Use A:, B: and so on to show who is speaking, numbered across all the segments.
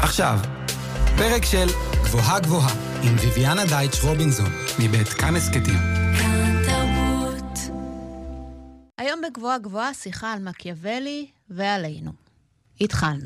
A: עכשיו, פרק של גבוהה גבוהה עם ויביאנה דייטש רובינזון מבית כאן הסכתים.
B: כאן תרבות.
C: היום בגבוהה גבוהה שיחה על מקיאוולי ועלינו. התחלנו.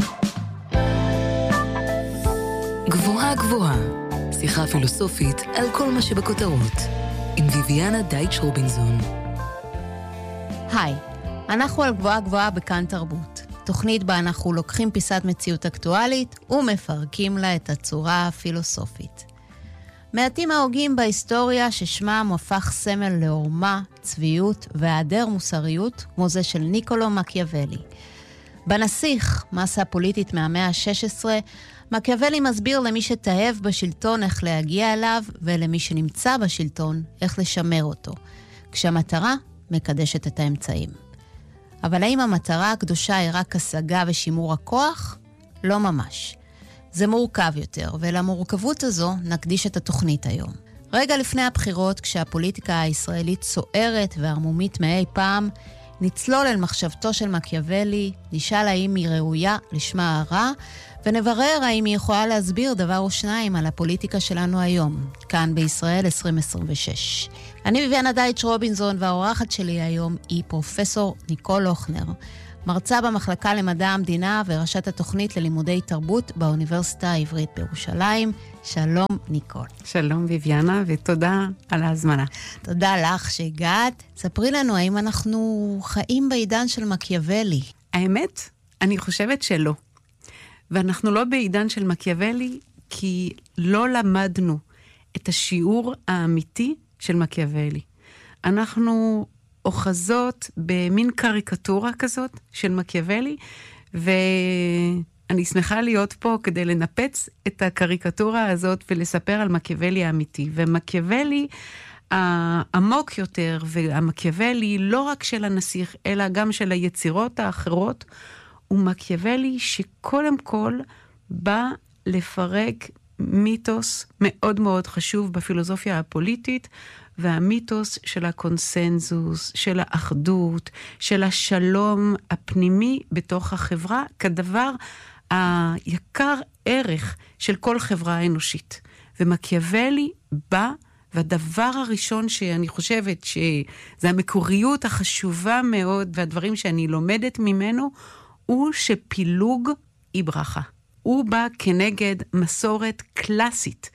B: גבוהה גבוהה, שיחה פילוסופית על כל מה שבכותרות, עם ויביאנה דייטש רובינזון.
C: היי, אנחנו על גבוהה גבוהה בכאן תרבות. תוכנית בה אנחנו לוקחים פיסת מציאות אקטואלית ומפרקים לה את הצורה הפילוסופית. מעטים ההוגים בהיסטוריה ששמם הפך סמל לעורמה, צביעות והיעדר מוסריות כמו זה של ניקולו מקיאוולי. בנסיך, מסה פוליטית מהמאה ה-16, מקיאוולי מסביר למי שתאהב בשלטון איך להגיע אליו ולמי שנמצא בשלטון איך לשמר אותו, כשהמטרה מקדשת את האמצעים. אבל האם המטרה הקדושה היא רק השגה ושימור הכוח? לא ממש. זה מורכב יותר, ולמורכבות הזו נקדיש את התוכנית היום. רגע לפני הבחירות, כשהפוליטיקה הישראלית סוערת והרמומית מאי פעם, נצלול אל מחשבתו של מקיאוולי, נשאל האם היא ראויה לשמה הרע, ונברר האם היא יכולה להסביר דבר או שניים על הפוליטיקה שלנו היום, כאן בישראל 2026. אני ויביאנה דייטש רובינזון, והאורחת שלי היום היא פרופסור ניקול הוכנר, מרצה במחלקה למדע המדינה וראשת התוכנית ללימודי תרבות באוניברסיטה העברית בירושלים. שלום ניקול.
D: שלום ויביאנה, ותודה על ההזמנה.
C: תודה לך שהגעת. ספרי לנו האם אנחנו חיים בעידן של מקיאוולי.
D: האמת, אני חושבת שלא. ואנחנו לא בעידן של מקיאוולי כי לא למדנו את השיעור האמיתי של מקיאוולי. אנחנו אוחזות במין קריקטורה כזאת של מקיאוולי, ואני שמחה להיות פה כדי לנפץ את הקריקטורה הזאת ולספר על מקיאוולי האמיתי. ומקיאוולי העמוק יותר, והמקיאוולי לא רק של הנסיך, אלא גם של היצירות האחרות, הוא מקיאוולי שקודם כל בא לפרק מיתוס מאוד מאוד חשוב בפילוסופיה הפוליטית, והמיתוס של הקונסנזוס, של האחדות, של השלום הפנימי בתוך החברה, כדבר היקר ערך של כל חברה אנושית. ומקיאוולי בא, והדבר הראשון שאני חושבת שזה המקוריות החשובה מאוד, והדברים שאני לומדת ממנו, הוא שפילוג היא ברכה. הוא בא כנגד מסורת קלאסית,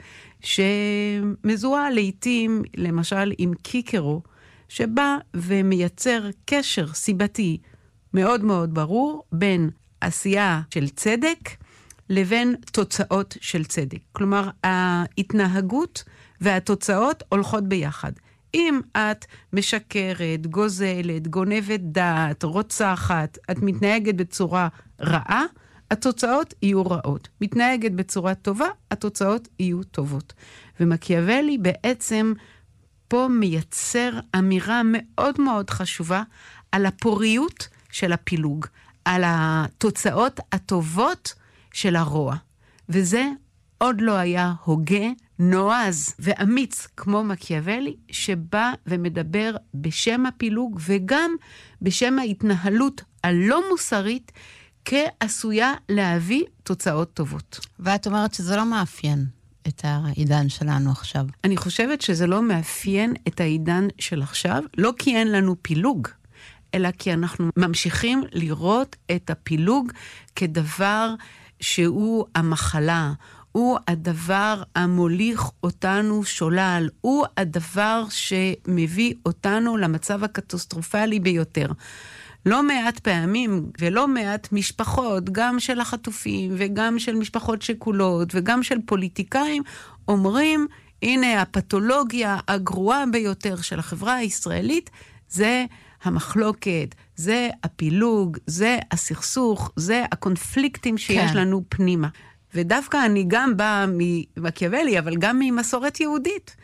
D: שמזוהה לעתים, למשל עם קיקרו, שבא ומייצר קשר סיבתי מאוד מאוד ברור, בין עשייה של צדק, לבין תוצאות של צדק. כלומר, ההתנהגות והתוצאות הולכות ביחד. אם את משקרת, גוזלת, גונבת דעת, רוצחת, את מתנהגת בצורה רעה, התוצאות יהיו רעות. מתנהגת בצורה טובה, התוצאות יהיו טובות. ומקיאוולי בעצם פה מייצר אמירה מאוד מאוד חשובה על הפוריות של הפילוג, על התוצאות הטובות של הרוע. וזה עוד לא היה הוגה, נועז ואמיץ כמו מקיאוולי, שבא ומדבר בשם הפילוג וגם בשם ההתנהלות הלא מוסרית, כעשויה להביא תוצאות טובות.
C: ואת אומרת שזה לא מאפיין את העידן שלנו עכשיו.
D: אני חושבת שזה לא מאפיין את העידן של עכשיו, לא כי אין לנו פילוג, אלא כי אנחנו ממשיכים לראות את הפילוג כדבר שהוא המחלה, הוא הדבר המוליך אותנו שולל, הוא הדבר שמביא אותנו למצב הקטסטרופלי ביותר. לא מעט פעמים ולא מעט משפחות, גם של החטופים וגם של משפחות שכולות וגם של פוליטיקאים, אומרים, הנה הפתולוגיה הגרועה ביותר של החברה הישראלית, זה המחלוקת, זה הפילוג, זה הסכסוך, זה הקונפליקטים שיש לנו פנימה. ודווקא אני גם באה ממקיאוולי, אבל גם ממסורת יהודית,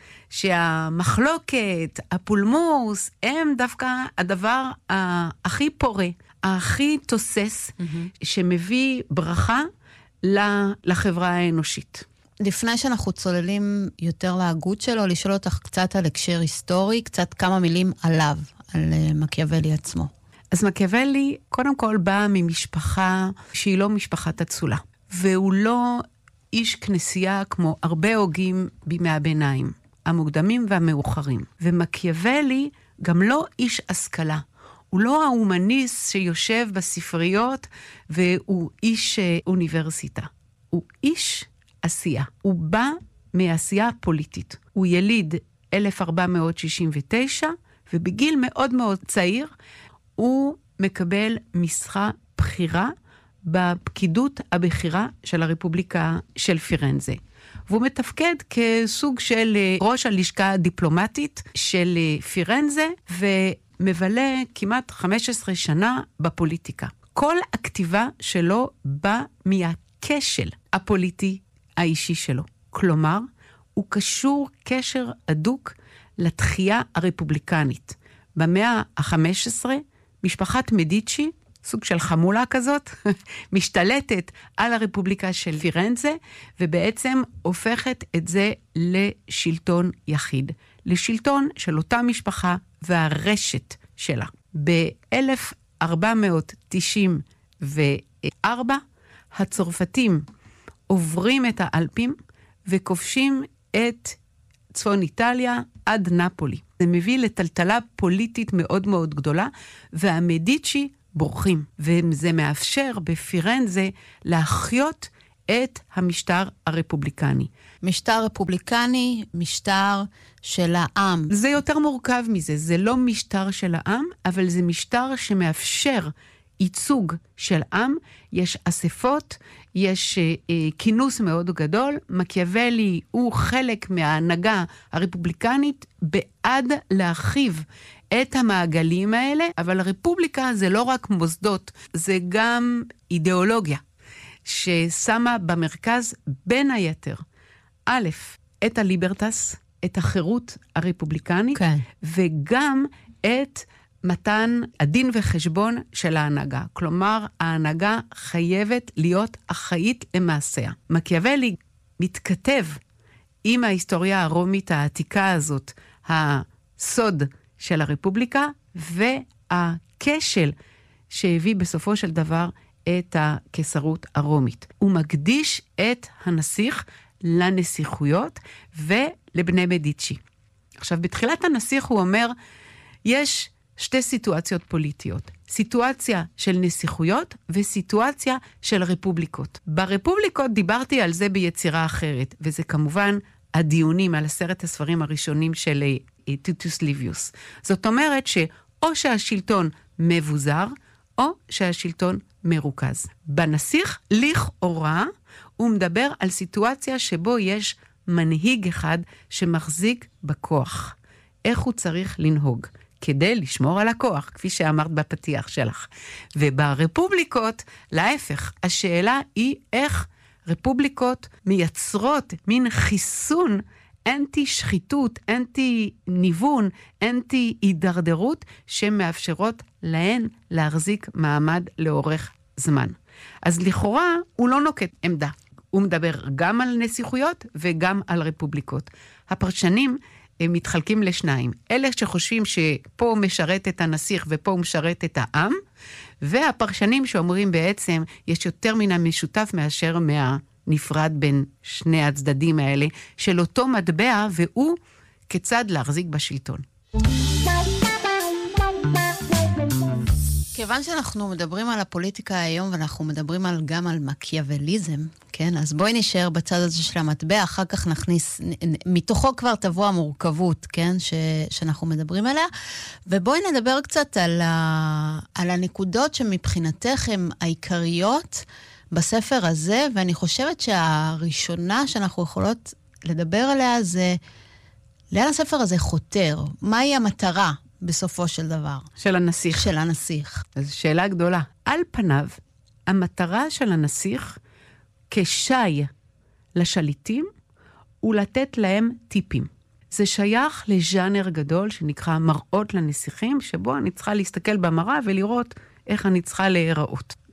D: שהמחלוקת, הפולמוס, הם דווקא הדבר הכי פורה, הכי תוסס, שמביא ברכה לחברה האנושית.
C: לפני שאנחנו צוללים יותר להגות שלו, לשאול אותך קצת על הקשר היסטורי, קצת כמה מילים עליו, על מקיאוולי עצמו.
D: אז מקיאוולי קודם כל בא ממשפחה שהיא לא משפחת אצולה. והוא לא איש כנסייה כמו הרבה הוגים בימי הביניים, המוקדמים והמאוחרים. ומקיאוולי גם לא איש השכלה. הוא לא ההומניסט שיושב בספריות והוא איש אוניברסיטה. הוא איש עשייה. הוא בא מעשייה פוליטית. הוא יליד 1469, ובגיל מאוד מאוד צעיר הוא מקבל משרה בחירה בפקידות הבכירה של הרפובליקה של פירנזה. והוא מתפקד כסוג של ראש הלשכה הדיפלומטית של פירנזה, ומבלה כמעט 15 שנה בפוליטיקה. כל הכתיבה שלו בא מהכשל הפוליטי האישי שלו. כלומר, הוא קשור קשר הדוק לתחייה הרפובליקנית. במאה ה-15, משפחת מדיצ'י, סוג של חמולה כזאת, משתלטת על הרפובליקה של פירנזה, ובעצם הופכת את זה לשלטון יחיד. לשלטון של אותה משפחה והרשת שלה. ב-1494, הצרפתים עוברים את האלפים, וכובשים את צפון איטליה עד נפולי. זה מביא לטלטלה פוליטית מאוד מאוד גדולה, והמדיצ'י בורחים, וזה מאפשר בפירנזה להחיות את המשטר הרפובליקני.
C: משטר רפובליקני, משטר של העם.
D: זה יותר מורכב מזה, זה לא משטר של העם, אבל זה משטר שמאפשר ייצוג של עם, יש אספות, יש כינוס מאוד גדול, מקיאוולי הוא חלק מההנהגה הרפובליקנית בעד להרחיב את המעגלים האלה, אבל הרפובליקה זה לא רק מוסדות, זה גם אידיאולוגיה, ששמה במרכז בין היתר, א', את הליברטס, את החירות הרפובליקנית, כן. וגם את מתן הדין וחשבון של ההנהגה. כלומר, ההנהגה חייבת להיות אחראית למעשיה. מקיאוולי מתכתב עם ההיסטוריה הרומית העתיקה הזאת, הסוד של הרפובליקה, והכשל שהביא בסופו של דבר את הקיסרות הרומית. הוא מקדיש את הנסיך לנסיכויות ולבני מדיצ'י. עכשיו, בתחילת הנסיך הוא אומר, יש שתי סיטואציות פוליטיות. סיטואציה של נסיכויות וסיטואציה של רפובליקות. ברפובליקות דיברתי על זה ביצירה אחרת, וזה כמובן הדיונים על 10 הספרים הראשונים של טיטוס ליביוס. זאת אומרת שאו שהשלטון מבוזר, או שהשלטון מרוכז. בנסיך, לכאורה, הוא מדבר על סיטואציה שבו יש מנהיג אחד שמחזיק בכוח. איך הוא צריך לנהוג? כדי לשמור על הכוח, כפי שאמרת בפתיח שלך. וברפובליקות, להפך, השאלה היא איך רפובליקות מייצרות מין חיסון אנטי שחיתות, אנטי ניוון, אנטי הידרדרות, שמאפשרות להן להחזיק מעמד לאורך זמן. אז לכאורה הוא לא נוקט עמדה. הוא מדבר גם על נסיכויות וגם על רפובליקות. הפרשנים הם מתחלקים לשניים. אלה שחושבים שפה הוא משרת את הנסיך ופה הוא משרת את העם, והפרשנים שאומרים בעצם יש יותר מן המשותף מאשר מהנפרד בין שני הצדדים האלה של אותו מטבע, והוא כיצד להחזיק בשלטון.
C: כיוון שאנחנו מדברים על הפוליטיקה היום, ואנחנו מדברים גם על מקיאווליזם, כן? אז בואי נשאר בצד הזה של המטבע, אחר כך נכניס, מתוכו כבר תבוא המורכבות, כן? שאנחנו מדברים עליה, ובואי נדבר קצת על הנקודות שמבחינתך הן העיקריות בספר הזה, ואני חושבת שהראשונה שאנחנו יכולות לדבר עליה זה, לאן הספר הזה חותר? מהי המטרה? בסופו של דבר.
D: של הנסיך.
C: של הנסיך.
D: אז שאלה גדולה. על פניו, המטרה של הנסיך כשי לשליטים, הוא לתת להם טיפים. זה שייך לז'אנר גדול שנקרא מראות לנסיכים, שבו אני צריכה להסתכל במראה ולראות איך אני צריכה להיראות.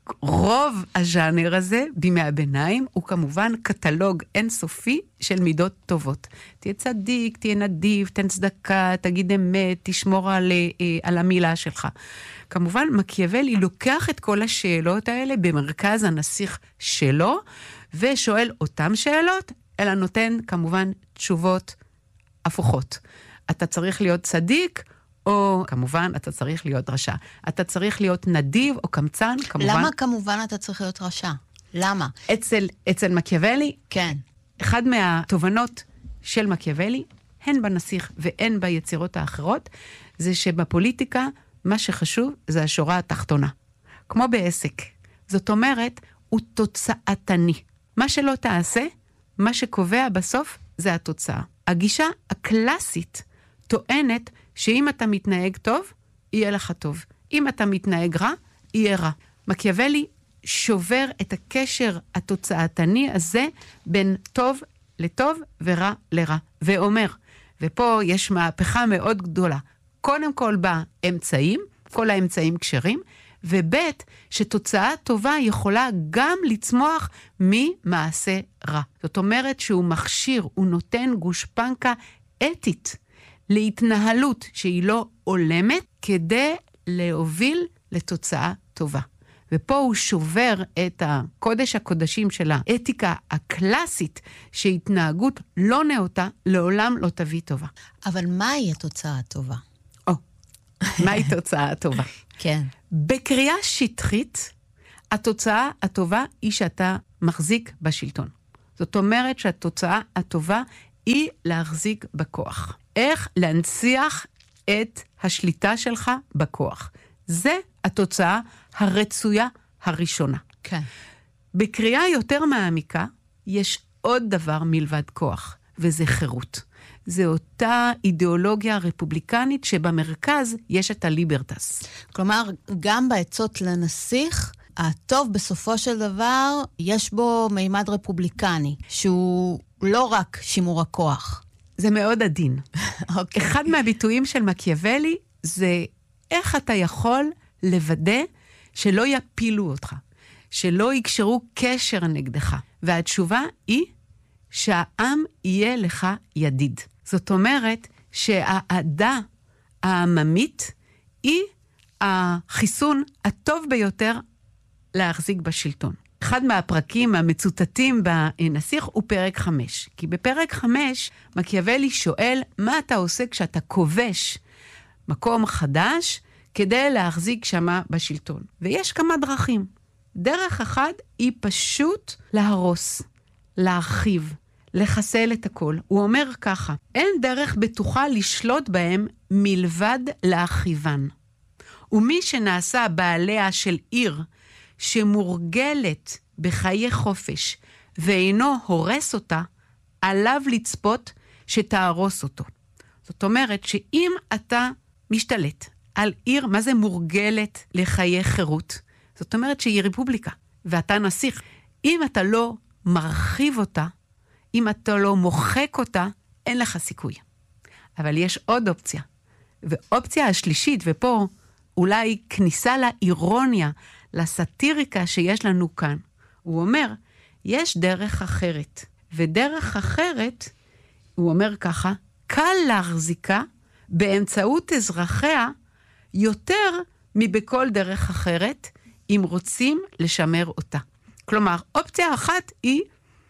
D: רוב הז'אנר הזה, בימי הביניים, הוא כמובן קטלוג אינסופי של מידות טובות. תהיה צדיק, תהיה נדיב, תן צדקה, תגיד אמת, תשמור על המילה שלך. כמובן, מקיאוולי לוקח את כל השאלות האלה במרכז הנסיך שלו, ושואל אותם שאלות, אלא נותן כמובן תשובות הפוכות. אתה צריך להיות צדיק, או כמובן אתה צריך להיות רשע. אתה צריך להיות נדיב או קמצן, כמובן.
C: למה כמובן אתה צריך להיות רשע? למה?
D: אצל מקיאוולי,
C: כן.
D: אחד מהתובנות של מקיאוולי, הן בנסיך והן ביצירות האחרות, זה שבפוליטיקה מה שחשוב זה השורה התחתונה. כמו בעסק. זאת אומרת, הוא תוצאתני. מה שלא תעשה, מה שקובע בסוף זה התוצאה. הגישה הקלאסית טוענת שאם אתה מתנהג טוב, יהיה לך טוב. אם אתה מתנהג רע, יהיה רע. מקיאוולי שובר את הקשר התוצאתני הזה בין טוב לטוב ורע לרע. ואומר, ופה יש מהפכה מאוד גדולה, קודם כל באמצעים, כל האמצעים כשרים, ובית שתוצאה טובה יכולה גם לצמוח ממעשה רע. זאת אומרת שהוא מכשיר, הוא נותן גושפנקה אתית להתנהלות שהיא לא עולמת, כדי להוביל לתוצאה טובה. ופה הוא שובר את הקודש הקודשים של האתיקה הקלאסית, שהתנהגות לא נאותה, לעולם לא תביא טובה.
C: אבל מהי התוצאה הטובה?
D: מהי תוצאה הטובה?
C: כן.
D: בקריאה שטחית, התוצאה הטובה היא שאתה מחזיק בשלטון. זאת אומרת שהתוצאה הטובה היא להחזיק בכוח. איך להנציח את השליטה שלך בכוח. זה התוצאה הרצויה הראשונה.
C: כן.
D: בקריאה יותר מעמיקה, יש עוד דבר מלבד כוח, וזה חירות. זה אותה אידיאולוגיה רפובליקנית שבמרכז יש את הליברטס.
C: כלומר, גם בעצות לנסיך, הטוב בסופו של דבר, יש בו מימד רפובליקני, שהוא לא רק שימור הכוח.
D: זה מאוד עדין.
C: אוקיי.
D: אחד מהביטויים של מקיאוולי זה איך אתה יכול לוודא שלא יפילו אותך, שלא יקשרו קשר נגדך. והתשובה היא שהעם יהיה לך ידיד. זאת אומרת שהאהדה העממית היא החיסון הטוב ביותר להחזיק בשלטון. אחד מהפרקים המצוטטים בנסיך הוא פרק 5. כי בפרק 5 מקיאוולי שואל מה אתה עושה כשאתה כובש מקום חדש כדי להחזיק שמה בשלטון. ויש כמה דרכים. דרך אחת היא פשוט להרוס, להרחיב, לחסל את הכל. הוא אומר ככה, אין דרך בטוחה לשלוט בהם מלבד להרחיבן. ומי שנעשה בעליה של עיר שמורגלת בחיי חופש ואינו הורס אותה, עליו לצפות שתהרוס אותו. זאת אומרת שאם אתה משתלט על עיר, מה זה מורגלת לחיי חירות? זאת אומרת שהיא רפובליקה, ואתה נסיך. אם אתה לא מרחיב אותה, אם אתה לא מוחק אותה, אין לך סיכוי. אבל יש עוד אופציה. ואופציה השלישית, ופה אולי כניסה לאירוניה, לסטיריקה שיש לנו כאן. הוא אומר, יש דרך אחרת. ודרך אחרת, הוא אומר ככה, קל להחזיקה באמצעות אזרחיה יותר מבכל דרך אחרת, אם רוצים לשמר אותה. כלומר, אופציה אחת היא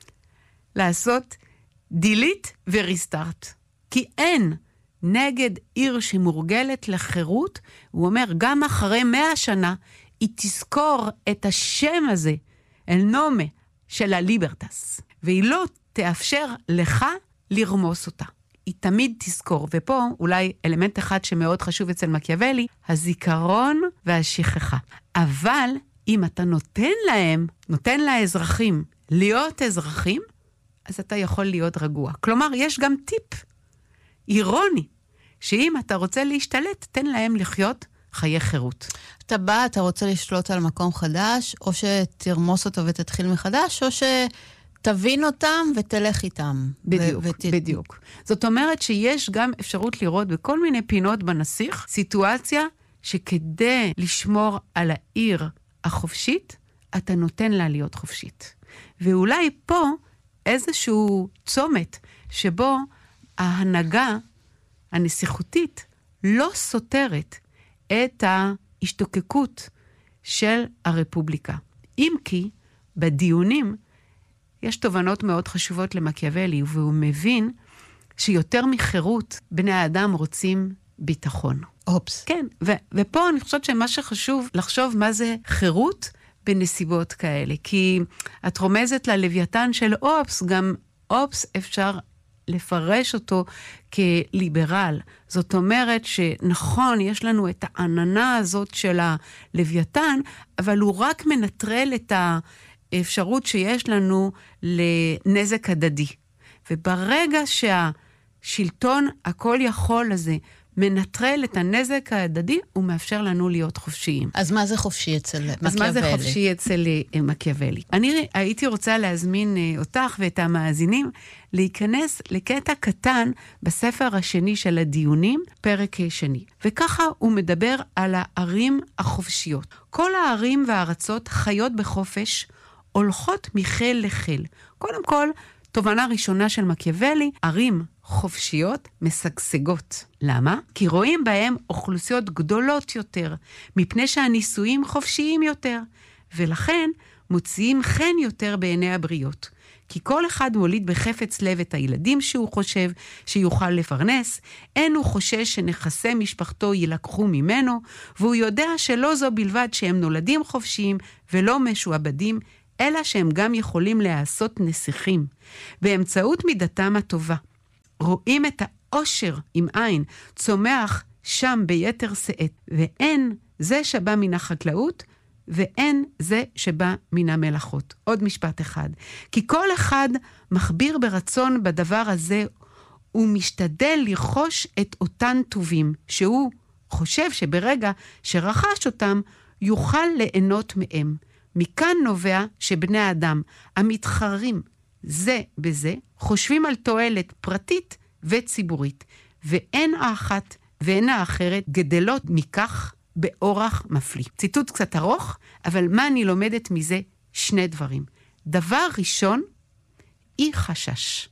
D: לעשות delete וריסטארט. כי אין נגד עיר שמורגלת לחירות, הוא אומר, גם אחרי 100 שנה, היא תזכור את השם הזה, אל נומה, של הליברטס. והיא לא תאפשר לך לרמוס אותה. היא תמיד תזכור. ופה אולי אלמנט אחד שמאוד חשוב אצל מקיאוולי, הזיכרון והשכחה. אבל אם אתה נותן לאזרחים להיות אזרחים, אז אתה יכול להיות רגוע. כלומר, יש גם טיפ אירוני, שאם אתה רוצה להשתלט, תן להם לחיות חיי חירות.
C: אתה בא, אתה רוצה לשלוט על מקום חדש, או שתרמוס אותו ותתחיל מחדש, או שתבין אותם ותלך איתם.
D: בדיוק. זאת אומרת שיש גם אפשרות לראות בכל מיני פינות בנסיך, סיטואציה שכדי לשמור על העיר החופשית, אתה נותן לה להיות חופשית. ואולי פה איזשהו צומת שבו ההנהגה הנסיכותית לא סותרת את ההשתוקקות של הרפובליקה. אם כי בדיונים יש תובנות מאוד חשובות למקיאוולי, והוא מבין שיותר מחירות בני האדם רוצים ביטחון.
C: אופס.
D: כן, ופה אני חושבת שמה שחשוב לחשוב מה זה חירות בנסיבות כאלה, כי את רומזת ללוויתן של אופס, גם אופס אפשר לפרש אותו כליברל. זאת אומרת שנכון, יש לנו את העננה הזאת של הלוויתן, אבל הוא רק מנטרל את האפשרות שיש לנו לנזק הדדי. וברגע שהשלטון הכל יכול הזה מנטרל את הנזק ההדדי, הוא מאפשר לנו להיות חופשיים.
C: אז מה זה חופשי אצל מקיאוולי?
D: אז מה זה חופשי אצל מקיאוולי? אני הייתי רוצה להזמין אותך ואת המאזינים להיכנס לקטע קטן בספר השני של הדיונים, פרק שני. וככה הוא מדבר על הערים החופשיות. כל הערים והארצות חיות בחופש, הולכות מחיל לחיל. קודם כל, תובנה ראשונה של מקיאוולי, ערים חופשיות משגשגות. למה? כי רואים בהם אוכלוסיות גדולות יותר, מפני שהניסויים חופשיים יותר, ולכן מוציאים חן יותר בעיני הבריות. כי כל אחד מוליד בחפץ לב את הילדים שהוא חושב שיוכל לפרנס, אין הוא חושש שנכסי משפחתו ילקחו ממנו, והוא יודע שלא זו בלבד שהם נולדים חופשיים ולא משועבדים, אלא שהם גם יכולים לעשות נסיכים. באמצעות מידתם הטובה. רואים את האושר עם עין, צומח שם ביתר שאת, ואין זה שבא מן החקלאות, ואין זה שבא מן המלאכות. עוד משפט אחד. כי כל אחד מחביר ברצון בדבר הזה, הוא משתדל לרכוש את אותן טובים, שהוא חושב שברגע שרכש אותם, יוכל ליהנות מהם. מכאן נובע שבני האדם המתחרים זה בזה, חושבים על תועלת פרטית וציבורית, ואין האחת ואין האחרת גדלות מכך באורח מפליא. ציטוט קצת ארוך, אבל מה אני לומדת מזה? שני דברים. דבר ראשון, אי חשש.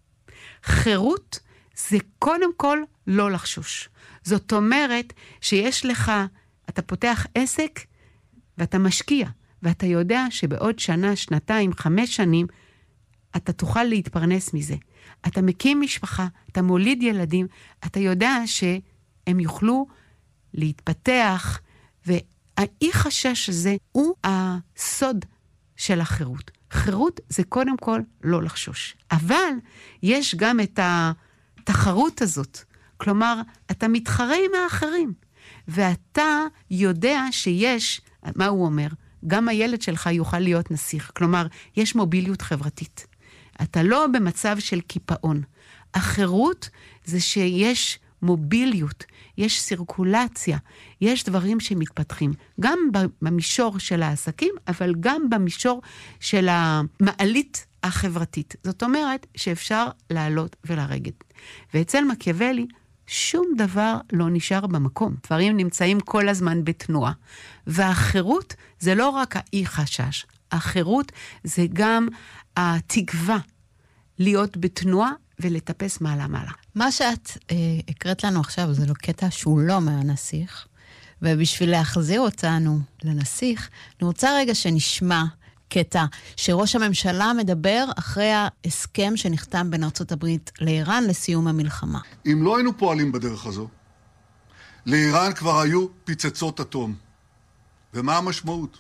D: חירות זה קודם כל לא לחשוש. זאת אומרת שיש לך, אתה פותח עסק ואתה משקיע, ואתה יודע שבעוד שנה, שנתיים, 5 שנים, אתה תוכל להתפרנס מזה. אתה מקים משפחה, אתה מוליד ילדים, אתה יודע שהם יוכלו להתפתח, והאי חשש הזה הוא הסוד של החירות. חירות זה קודם כל לא לחשוש. אבל יש גם את התחרות הזאת. כלומר, אתה מתחרה עם האחרים, ואתה יודע שיש, מה הוא אומר? גם הילד שלך יוכל להיות נסיך. כלומר, יש מוביליות חברתית. אתה לא במצב של קיפאון. החירות זה שיש מוביליות, יש סירקולציה, יש דברים שמתפתחים. גם במישור של העסקים, אבל גם במישור של המעלית החברתית. זאת אומרת שאפשר לעלות ולרגת. ואצל מקיאוולי, שום דבר לא נשאר במקום. דברים נמצאים כל הזמן בתנועה. והחירות זה לא רק האי חשש. החירות זה גם התקווה להיות בתנועה ולטפס מעלה.
C: מה שאת הקראת לנו עכשיו זה לא קטע שהוא לא מהנסיך, ובשביל להחזיר אותנו לנסיך, אני רוצה רגע שנשמע קטע שראש הממשלה מדבר אחרי ההסכם שנחתם בין ארצות הברית לאיראן לסיום המלחמה.
E: אם לא היינו פועלים בדרך הזו, לאיראן כבר היו פצצות אטום. ומה המשמעות?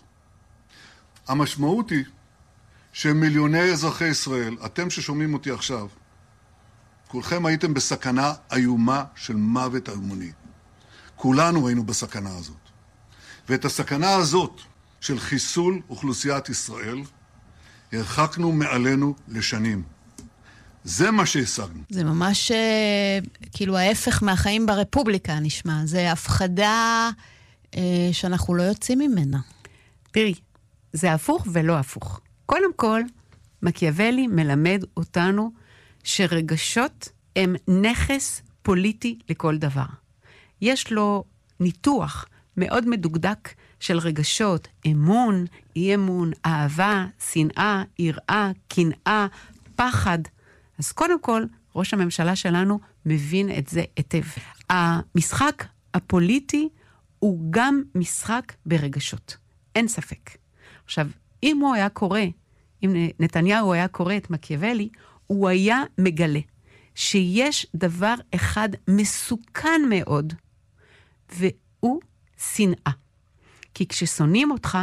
E: המשמעות היא שמיליוני אזרחי ישראל, אתם ששומעים אותי עכשיו, כולכם הייתם בסכנה איומה של מוות המוני. כולנו היינו בסכנה הזאת. ואת הסכנה הזאת של חיסול אוכלוסיית ישראל, הרחקנו מעלינו לשנים. זה מה שהשגנו.
C: זה ממש כאילו ההפך מהחיים ברפובליקה נשמע. זה הפחדה שאנחנו לא יוצאים ממנה.
D: תראי, זה הפוך ולא הפוך. קודם כל, מקיאוולי מלמד אותנו שרגשות הם נכס פוליטי לכל דבר. יש לו ניתוח מאוד מדוקדק של רגשות, אמון, אי אמון, אהבה, שנאה, יראה, קנאה, פחד. אז קודם כל, ראש הממשלה שלנו מבין את זה היטב. המשחק הפוליטי הוא גם משחק ברגשות. אין ספק. עכשיו, אם הוא היה קורא, אם נתניהו היה קורא את מקיאוולי, הוא היה מגלה שיש דבר אחד מסוכן מאוד, והוא שנאה. כי כששונאים אותך,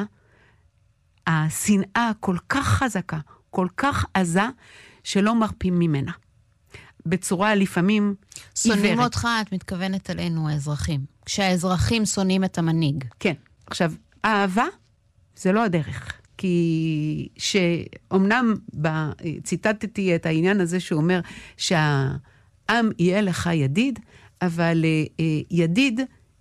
D: השנאה כל כך חזקה, כל כך עזה, שלא מרפים ממנה. בצורה לפעמים עיוורת.
C: שונאים אותך, את מתכוונת עלינו האזרחים. כשהאזרחים שונאים את המנהיג.
D: כן. עכשיו, אהבה זה לא הדרך. כי שאומנם ציטטתי את העניין הזה שהוא אומר שהעם יהיה לך ידיד, אבל ידיד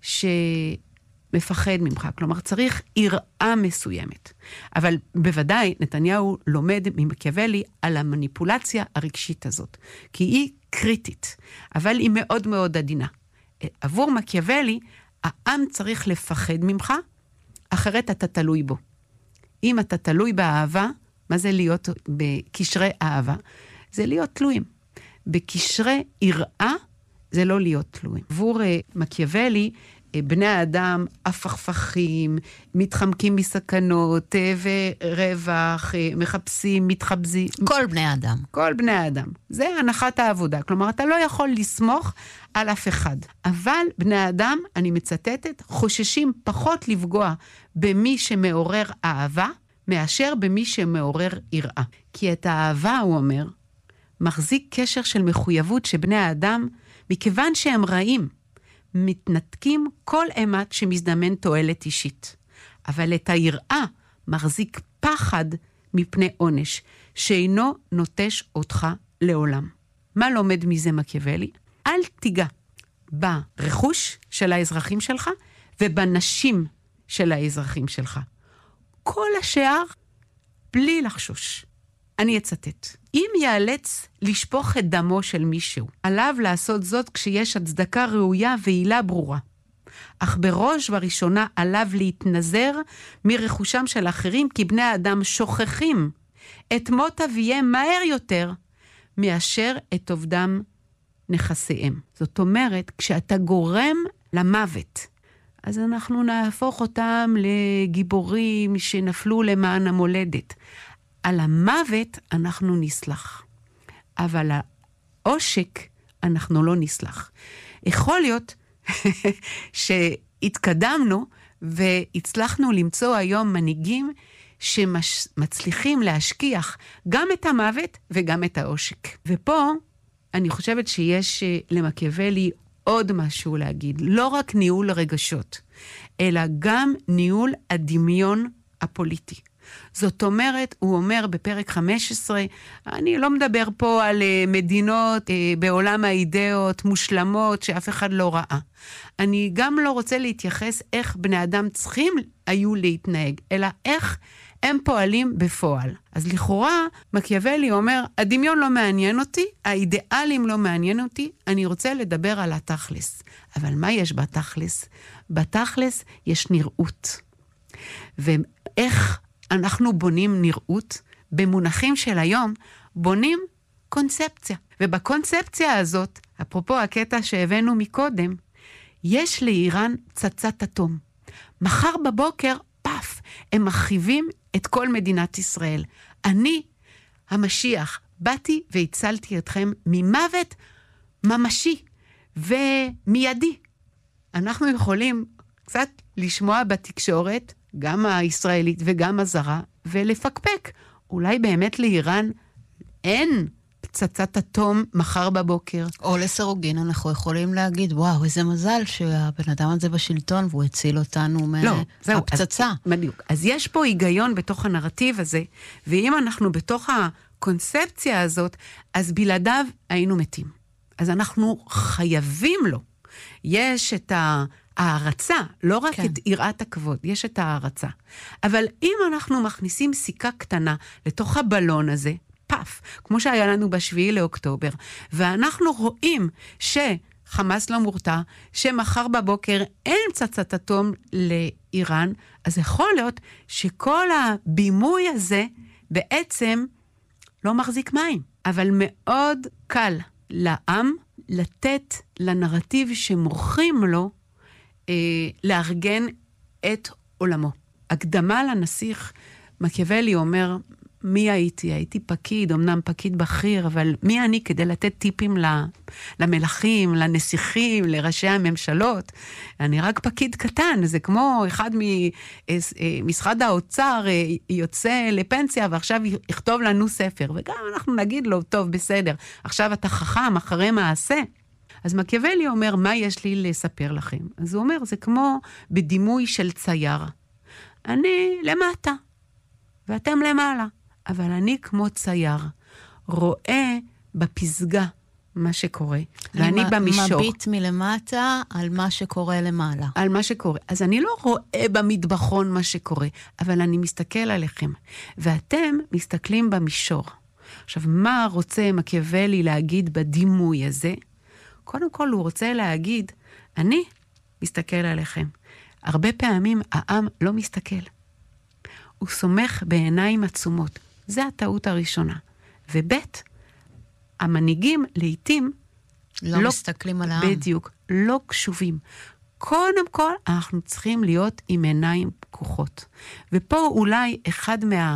D: שמפחד ממך. כלומר, צריך יראה מסוימת. אבל בוודאי נתניהו לומד ממקיאוולי על המניפולציה הרגשית הזאת. כי היא קריטית, אבל היא מאוד מאוד עדינה. עבור מקיאוולי, העם צריך לפחד ממך, אחרת אתה תלוי בו. אם אתה תלוי באהבה, מה זה להיות בקשרי אהבה? זה להיות תלויים. בקשרי יראה, זה לא להיות תלויים. עבור מקיאוולי, בני האדם הפכפכים, מתחמקים מסכנות ורווח, מחפשים, מתחבזים.
C: כל בני האדם.
D: כל בני האדם. זה הנחת העבודה. כלומר, אתה לא יכול לסמוך על אף אחד. אבל בני האדם, אני מצטטת, חוששים פחות לפגוע במי שמעורר אהבה, מאשר במי שמעורר יראה. כי את האהבה, הוא אומר, מחזיק קשר של מחויבות שבני האדם, מכיוון שהם רעים, מתנתקים כל אימת שמזדמן תועלת אישית. אבל את היראה מחזיק פחד מפני עונש, שאינו נוטש אותך לעולם. מה לומד מזה מקיאוולי? אל תיגע ברכוש של האזרחים שלך, ובנשים של האזרחים שלך. כל השאר, בלי לחשוש. אני אצטט. אם ייאלץ לשפוך את דמו של מישהו, עליו לעשות זאת כשיש הצדקה ראויה ועילה ברורה. אך בראש ובראשונה עליו להתנזר מרכושם של אחרים, כי בני האדם שוכחים את מות אביהם מהר יותר, מאשר את עובדם נכסיהם. זאת אומרת, כשאתה גורם למוות, אז אנחנו נהפוך אותם לגיבורים שנפלו למען המולדת. על המוות אנחנו נסלח, אבל העושק אנחנו לא נסלח. יכול להיות שהתקדמנו והצלחנו למצוא היום מנהיגים שמצליחים להשכיח גם את המוות וגם את העושק. ופה אני חושבת שיש למקיאוולי עוד משהו להגיד, לא רק ניהול רגשות, אלא גם ניהול הדמיון הפוליטי. זאת אומרת, הוא אומר בפרק 15, אני לא מדבר פה על מדינות בעולם האידאות מושלמות שאף אחד לא ראה. אני גם לא רוצה להתייחס איך בני אדם צריכים היו להתנהג, אלא איך הם פועלים בפועל. אז לכאורה, מקיאוולי אומר, הדמיון לא מעניין אותי, האידיאלים לא מעניין אותי, אני רוצה לדבר על התכלס. אבל מה יש בתכלס? בתכלס יש נראות. ואיך אנחנו בונים נראות? במונחים של היום, בונים קונספציה. ובקונספציה הזאת, אפרופו הקטע שהבאנו מקודם, יש לאיראן פצצת אטום. מחר בבוקר, פף, הם מרחיבים את כל מדינת ישראל. אני, המשיח, באתי והצלתי אתכם ממוות ממשי ומיידי. אנחנו יכולים קצת לשמוע בתקשורת, גם הישראלית וגם הזרה, ולפקפק. אולי באמת לאיראן אין פצצת אטום מחר בבוקר.
C: או לסרוגין אנחנו יכולים להגיד, וואו, איזה מזל שהבן אדם הזה בשלטון, והוא הציל אותנו מהפצצה.
D: בדיוק. אז יש פה היגיון בתוך הנרטיב הזה, ואם אנחנו בתוך הקונספציה הזאת, אז בלעדיו היינו מתים. אז אנחנו חייבים לו. יש את הערצה, לא רק את יראת הכבוד, יש את הערצה. אבל אם אנחנו מכניסים סיכה קטנה לתוך הבלון הזה, פף, כמו שהיה לנו ב7 לאוקטובר, ואנחנו רואים חמאס לא מורתע, שמחר בבוקר אין פצצת אטום לאיראן, אז יכול להיות שכל הבימוי הזה בעצם לא מחזיק מים. אבל מאוד קל לעם לתת לנרטיב שמוכרים לו לארגן את עולמו. הקדמה לנסיך, מקיאוולי אומר, מי הייתי? הייתי פקיד, אמנם פקיד בכיר, אבל מי אני כדי לתת טיפים למלכים, לנסיכים, לראשי הממשלות? אני רק פקיד קטן, זה כמו אחד ממשרד האוצר יוצא לפנסיה, ועכשיו יכתוב לנו ספר, וגם אנחנו נגיד לו, טוב, בסדר, עכשיו אתה חכם, אחרי מעשה. אז מקיאוולי אומר, מה יש לי לספר לכם? אז הוא אומר, זה כמו בדימוי של צייר. אני למטה, ואתם למעלה. אבל אני כמו צייר, רואה בפסגה מה שקורה, ואני במישור.
C: מביט מלמטה על מה שקורה למעלה.
D: על מה שקורה. אז אני לא רואה במטבחון מה שקורה, אבל אני מסתכל עליכם, ואתם מסתכלים במישור. עכשיו, מה רוצה מקיאוולי להגיד בדימוי הזה? קודם כל הוא רוצה להגיד, אני מסתכל עליכם. הרבה פעמים העם לא מסתכל. הוא סומך בעיניים עצומות. זה הטעות הראשונה. ובית, המנהיגים לעתים
C: לא מסתכלים על העם.
D: בדיוק, לא קשובים. קודם כל, אנחנו צריכים להיות עם עיניים פקוחות. ופה אולי אחד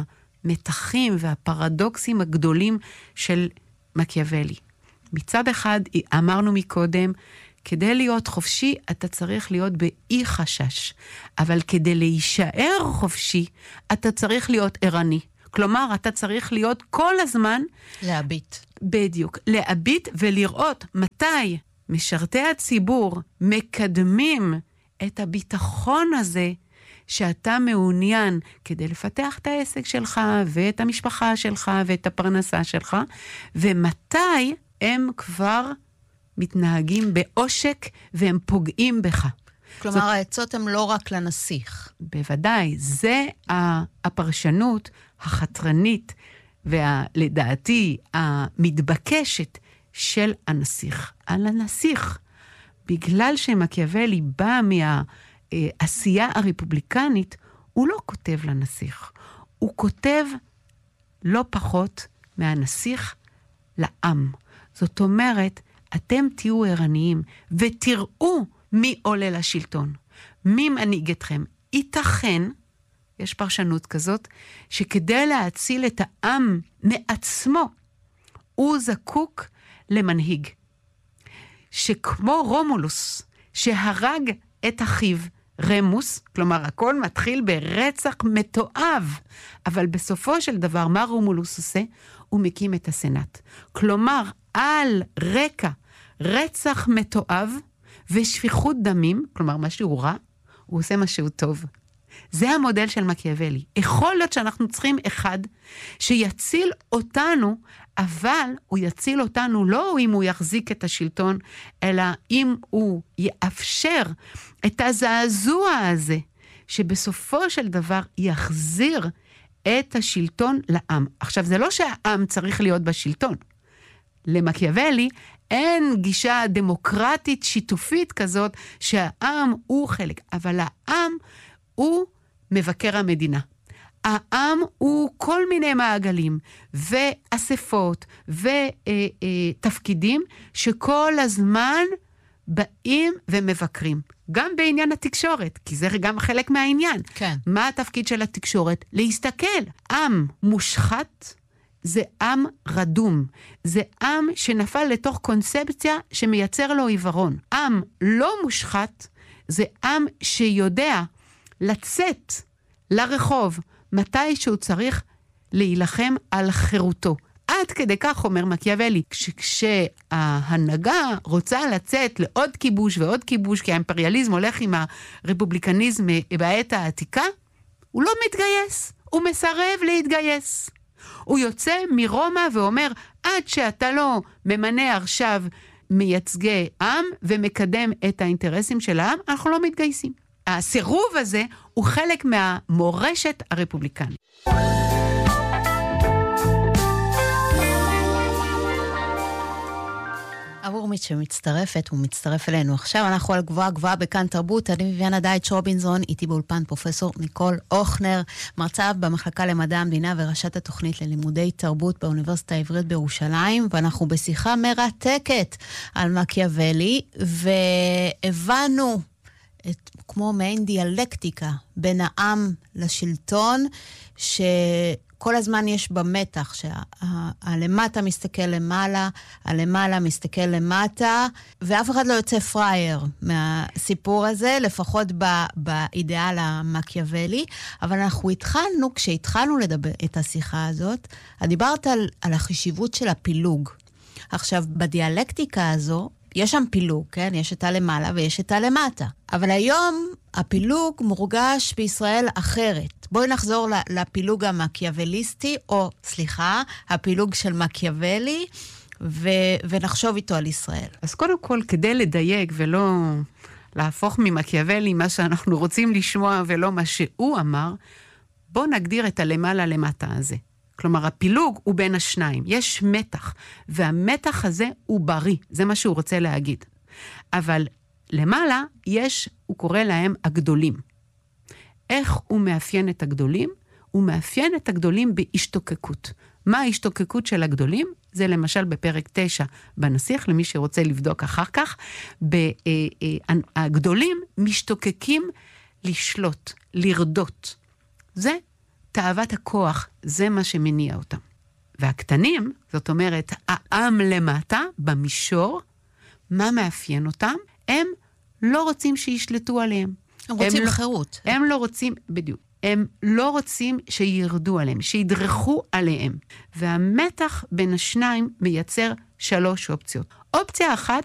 D: מהמתחים והפרדוקסים הגדולים של מקיאוולי. מצד אחד, אמרנו מקודם, כדי להיות חופשי, אתה צריך להיות באי חשש. אבל כדי להישאר חופשי, אתה צריך להיות ערני. כלומר, אתה צריך להיות כל הזמן...
C: להביט.
D: בדיוק. להביט ולראות מתי משרתי הציבור מקדמים את הביטחון הזה שאתה מעוניין כדי לפתח את העסק שלך ואת המשפחה שלך ואת הפרנסה שלך, ומתי הם כבר מתנהגים בעושק והם פוגעים בך.
C: כלומר, העצות הן לא רק לנסיך.
D: בוודאי, זה הפרשנות החתרנית ולדעתי המתבקשת של הנסיך. על הנסיך, בגלל שמקיאוולי בא מהעשייה הרפובליקנית, הוא לא כותב לנסיך. הוא כותב לא פחות מהנסיך לעם. זאת אומרת, אתם תהיו ערניים ותראו מי עולה לשלטון, מי מנהיג אתכם. ייתכן, יש פרשנות כזאת, שכדי להציל את העם מעצמו, הוא זקוק למנהיג. שכמו רומולוס, שהרג את אחיו רמוס, כלומר הכל מתחיל ברצח מתועב, אבל בסופו של דבר מה רומולוס עושה? הוא מקים את הסנאט. כלומר, על רקע רצח מתועב ושפיכות דמים, כלומר משהו רע, הוא עושה משהו טוב. זה המודל של מקיאוולי. יכול להיות שאנחנו צריכים אחד שיציל אותנו, אבל הוא יציל אותנו לא אם הוא יחזיק את השלטון, אלא אם הוא יאפשר את הזעזוע הזה, שבסופו של דבר יחזיר את השלטון לעם. עכשיו, זה לא שהעם צריך להיות בשלטון. למקיאוולי אין גישה דמוקרטית שיתופית כזאת שהעם הוא חלק, אבל העם הוא מבקר המדינה. העם הוא כל מיני מעגלים ואספות ותפקידים שכל הזמן באים ומבקרים. גם בעניין התקשורת, כי זה גם חלק מהעניין.
C: כן.
D: מה התפקיד של התקשורת? להסתכל. עם מושחת זה עם רדום. זה עם שנפל לתוך קונספציה שמייצר לו עיוורון. עם לא מושחת זה עם שיודע לצאת לרחוב מתי שהוא צריך להילחם על חירותו. עד כדי כך אומר מקיאוולי, כשההנהגה רוצה לצאת לעוד כיבוש ועוד כיבוש, כי האימפריאליזם הולך עם הרפובליקניזם בעת העתיקה, הוא לא מתגייס, הוא מסרב להתגייס. הוא יוצא מרומא ואומר, עד שאתה לא ממנה עכשיו מייצגי עם ומקדם את האינטרסים של העם, אנחנו לא מתגייסים. הסירוב הזה הוא חלק מהמורשת הרפובליקנית.
C: עבור שלומית שמצטרפת, הוא מצטרף אלינו. עכשיו אנחנו על גבוהה גבוהה בכאן תרבות, אני ויאנה דייטש רובינסון, איתי באולפן פרופסור ניקול אוכנר, מרצה במחלקה למדע המדינה וראשת התוכנית ללימודי תרבות באוניברסיטה העברית בירושלים, ואנחנו בשיחה מרתקת על מקיאוולי, והבנו כמו מעין דיאלקטיקה בין העם לשלטון, כל הזמן יש במתח, שהלמטה מסתכל למעלה, הלמעלה מסתכל למטה, ואף אחד לא יוצא פרייר מהסיפור הזה, לפחות באידאל המקיאוולי, אבל אנחנו כשהתחלנו לדבר את השיחה הזאת, דיברת על החשיבות של הפילוג. עכשיו, בדיאלקטיקה הזו, יש שם פילוג, כן? יש את הלמעלה ויש את הלמטה. אבל היום הפילוג מורגש בישראל אחרת. בואי נחזור לפילוג המקיאווליסטי, או סליחה, הפילוג של מקיאוולי, ונחשוב איתו על ישראל.
D: אז קודם כל, כדי לדייק ולא להפוך ממקיאוולי מה שאנחנו רוצים לשמוע ולא מה שהוא אמר, בוא נגדיר את הלמעלה למטה הזה. כלומר, הפילוג הוא בין השניים. יש מתח, והמתח הזה הוא בריא. זה מה שהוא רוצה להגיד. אבל למעלה הוא קורא להם הגדולים. איך הוא מאפיין את הגדולים? הוא מאפיין את הגדולים בהשתוקקות. מה ההשתוקקות של הגדולים? זה למשל בפרק 9 בנסיך, למי שרוצה לבדוק אחר כך. הגדולים משתוקקים לשלוט, לרדות. זה תאוות הכוח, זה מה שמניע אותם. והקטנים, זאת אומרת, העם למטה, במישור, מה מאפיין אותם? הם לא רוצים שישלטו עליהם.
C: הם רוצים חירות.
D: הם לא רוצים, בדיוק. הם לא רוצים שירדו עליהם, שידרכו עליהם. והמתח בין השניים מייצר 3 אופציות. אופציה אחת